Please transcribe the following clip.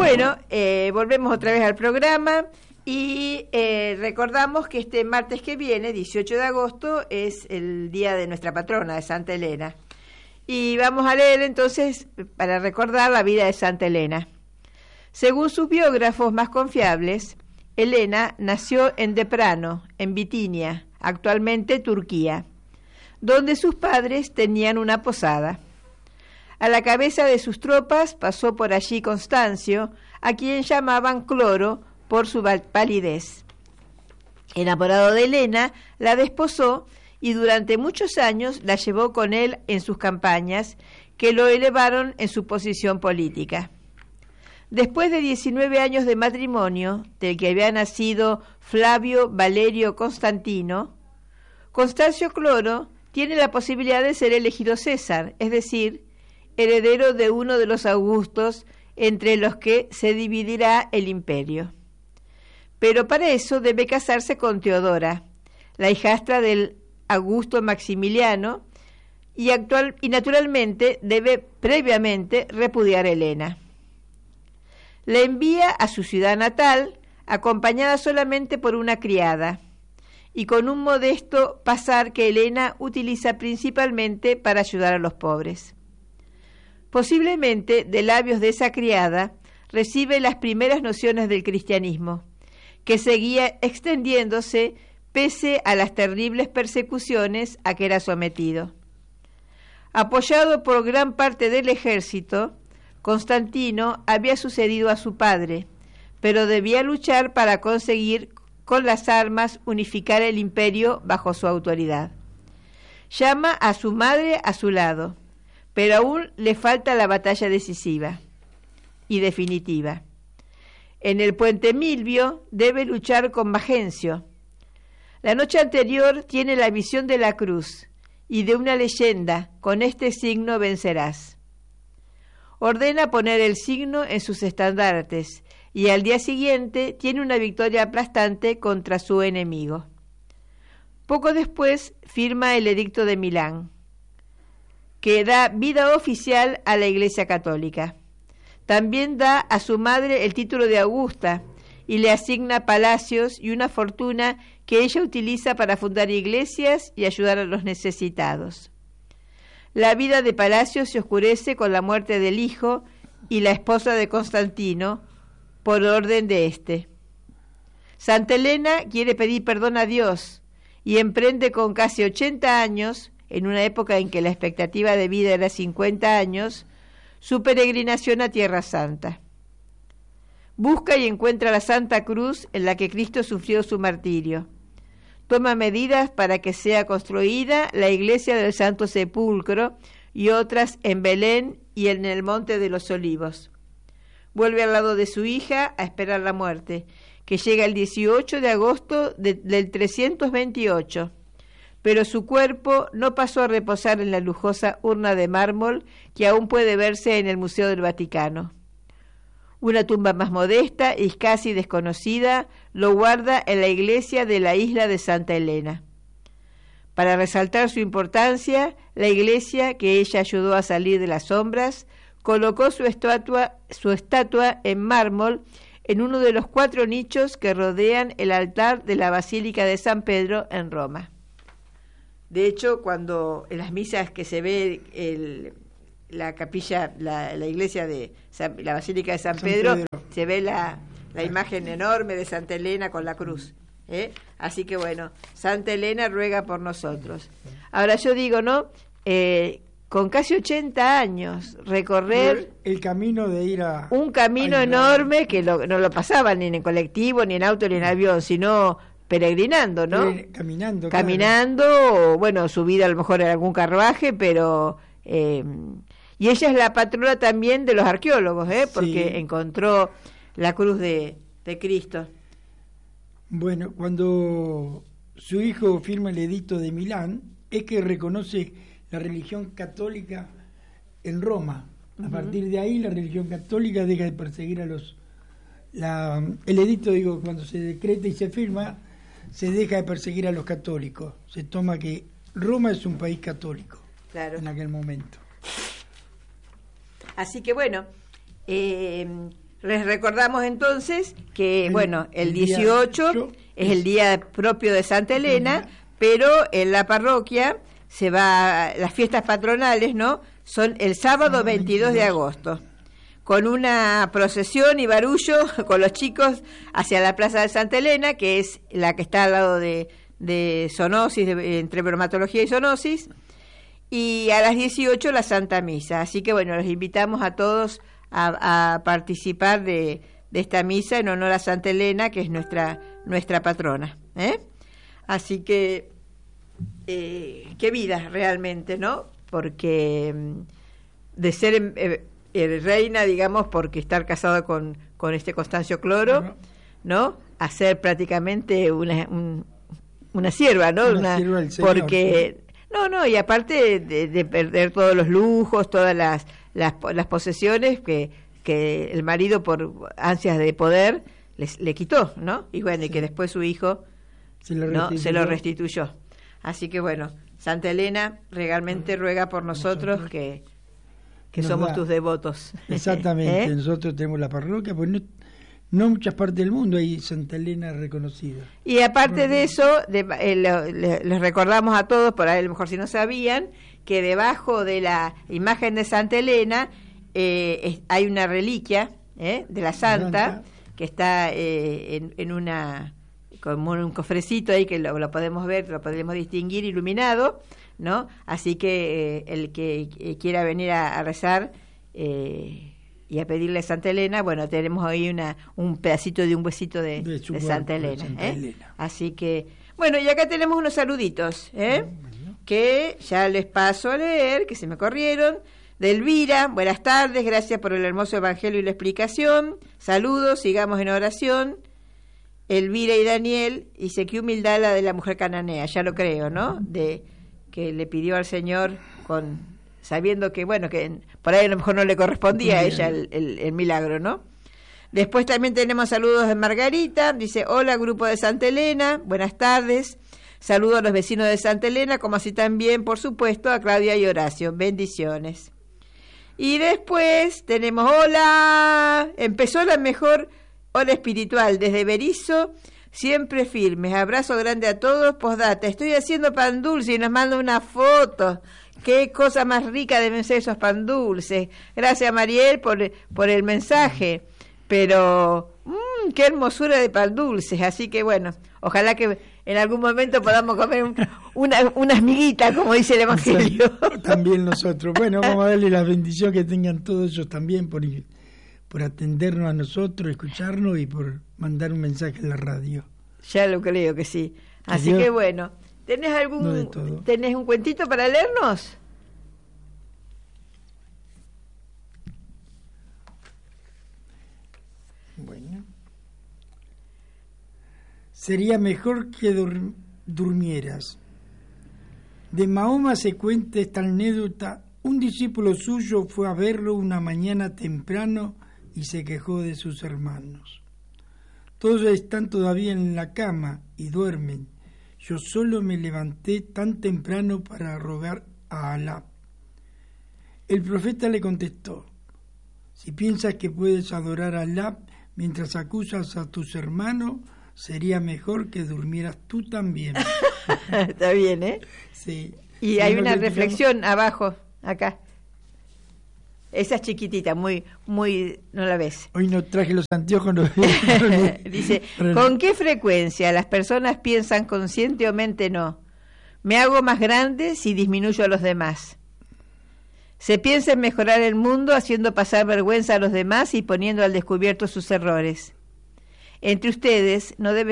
Bueno, volvemos otra vez al programa y recordamos que este martes que viene, 18 de agosto, es el día de nuestra patrona, de Santa Elena. Y vamos a leer entonces, para recordar la vida de Santa Elena. Según sus biógrafos más confiables, Elena nació en Deprano, en Bitinia, actualmente Turquía, donde sus padres tenían una posada. A la cabeza de sus tropas pasó por allí Constancio, a quien llamaban Cloro por su palidez. Enamorado de Elena, la desposó y durante muchos años la llevó con él en sus campañas, que lo elevaron en su posición política. Después de 19 años de matrimonio, del que había nacido Flavio Valerio Constantino, Constancio Cloro tiene la posibilidad de ser elegido César, es decir, heredero de uno de los Augustos entre los que se dividirá el imperio. Pero para eso debe casarse con Teodora, la hijastra del Augusto Maximiliano, y naturalmente debe previamente repudiar a Elena. La envía a su ciudad natal, acompañada solamente por una criada, y con un modesto pasar que Elena utiliza principalmente para ayudar a los pobres. Posiblemente de labios de esa criada recibe las primeras nociones del cristianismo, que seguía extendiéndose pese a las terribles persecuciones a que era sometido. Apoyado por gran parte del ejército, Constantino había sucedido a su padre, pero debía luchar para conseguir con las armas unificar el imperio bajo su autoridad. Llama a su madre a su lado, pero aún le falta la batalla decisiva y definitiva. En el puente Milvio debe luchar con Magencio. La noche anterior tiene la visión de la cruz y de una leyenda: con este signo vencerás. Ordena poner el signo en sus estandartes y al día siguiente tiene una victoria aplastante contra su enemigo. Poco después firma el Edicto de Milán, que da vida oficial a la Iglesia Católica. También da a su madre el título de Augusta y le asigna palacios y una fortuna que ella utiliza para fundar iglesias y ayudar a los necesitados. La vida de Palacio se oscurece con la muerte del hijo y la esposa de Constantino, por orden de éste. Santa Elena quiere pedir perdón a Dios y emprende con casi 80 años, en una época en que la expectativa de vida era 50 años, su peregrinación a Tierra Santa. Busca y encuentra la Santa Cruz en la que Cristo sufrió su martirio. Toma medidas para que sea construida la iglesia del Santo Sepulcro y otras en Belén y en el Monte de los Olivos. Vuelve al lado de su hija a esperar la muerte, que llega el 18 de agosto del 328, pero su cuerpo no pasó a reposar en la lujosa urna de mármol que aún puede verse en el Museo del Vaticano. Una tumba más modesta y casi desconocida lo guarda en la iglesia de la isla de Santa Elena. Para resaltar su importancia, la iglesia, que ella ayudó a salir de las sombras, colocó su estatua en mármol en uno de los 4 nichos que rodean el altar de la Basílica de San Pedro en Roma. De hecho, cuando en las misas que se ve la capilla, la iglesia de la Basílica de San Pedro, se ve la imagen enorme de Santa Elena con la cruz. Así que bueno, Santa Elena ruega por nosotros. Ahora yo digo, ¿no? Con casi 80 años, recorrer el camino de ir a... Un camino enorme que no lo pasaban ni en colectivo, ni en auto, ni en avión, sino peregrinando, ¿no? Caminando. Caminando, o bueno, subida a lo mejor en algún carruaje, pero... y ella es la patrona también de los arqueólogos, porque sí, encontró la cruz de Cristo. Bueno, cuando su hijo firma el Edicto de Milán, es que reconoce la religión católica en Roma. A partir de ahí, la religión católica deja de perseguir a los... el edicto, cuando se decreta y se firma, se deja de perseguir a los católicos. Se toma que Roma es un país católico, claro, en aquel momento. Así que bueno, les recordamos entonces que, el 18 es el día propio de Santa Elena, pero en la parroquia las fiestas patronales, ¿no? Son el sábado 22 de agosto, con una procesión y barullo con los chicos hacia la Plaza de Santa Elena, que es la que está al lado de Zoonosis, entre bromatología y zoonosis, y a las 18 la Santa Misa. Así que los invitamos a todos a participar de esta misa en honor a Santa Elena, que es nuestra patrona, ¿eh? Así que qué vida realmente, ¿no? Porque de ser reina, digamos, porque estar casado con este Constancio Cloro, ¿no? A ser prácticamente una sierva, ¿no? Una sierva del Señor, porque no, y aparte de perder todos los lujos, todas las posesiones que el marido por ansias de poder le quitó, ¿no? Y y que después su hijo se lo restituyó. Así que Santa Elena realmente ruega por nosotros que somos tus devotos. Exactamente, nosotros tenemos la parroquia, pues no en muchas partes del mundo hay Santa Elena reconocida. Y aparte de eso, les recordamos a todos, por ahí a lo mejor si no sabían, que debajo de la imagen de Santa Elena hay una reliquia de la Santa, que está en una, como un cofrecito ahí que lo podemos ver, lo podemos distinguir iluminado, ¿no? Así que el que quiera venir a rezar y a pedirle a Santa Elena, tenemos ahí un pedacito de un huesito de Santa Elena. Así que, y acá tenemos unos saluditos, que ya les paso a leer, que se me corrieron. De Elvira: buenas tardes, gracias por el hermoso evangelio y la explicación. Saludos, sigamos en oración. Elvira y Daniel, dice: qué humildad la de la mujer cananea, ya lo creo, ¿no? De que le pidió al Señor sabiendo que, que por ahí a lo mejor no le correspondía a ella el milagro, ¿no? Después también tenemos saludos de Margarita, dice: hola, grupo de Santa Elena, buenas tardes. Saludos a los vecinos de Santa Elena, como así también, por supuesto, a Claudia y Horacio. Bendiciones. Y después tenemos: hola, empezó la mejor hora espiritual desde Berizo, siempre firmes. Abrazo grande a todos. Postdata: estoy haciendo pan dulce y nos manda una foto. Qué cosa más rica deben ser esos pan dulces. Gracias, Mariel, por el mensaje. Pero qué hermosura de pan dulces. Así que ojalá que en algún momento podamos comer unas miguitas, como dice el Evangelio. También nosotros. Vamos a darle la bendición que tengan todos ellos también por atendernos a nosotros, escucharnos y por mandar un mensaje en la radio. Ya lo creo que sí. Así que ¿tenés un cuentito para leernos? Sería mejor que durmieras. De Mahoma se cuenta esta anécdota. Un discípulo suyo fue a verlo una mañana temprano y se quejó de sus hermanos. Todos están todavía en la cama y duermen. Yo solo me levanté tan temprano para rogar a Alá. El profeta le contestó: si piensas que puedes adorar a Alá mientras acusas a tus hermanos, sería mejor que durmieras tú también. Está bien, ¿eh? Sí. Y hay una reflexión abajo, acá. Esa es chiquitita, muy, no la ves. Hoy no traje los anteojos. Dice: ¿con qué frecuencia las personas piensan consciente o mente no? Me hago más grande si disminuyo a los demás. Se piensa en mejorar el mundo haciendo pasar vergüenza a los demás y poniendo al descubierto sus errores. Entre ustedes no debe